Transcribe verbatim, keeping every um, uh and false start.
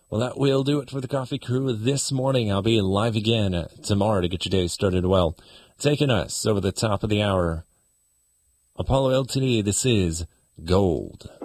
Well, that will do it for the Coffee Crew this morning. I'll be live again uh, tomorrow to get your day started well. Taking us over the top of the hour, Apollo L T D, this is Gold.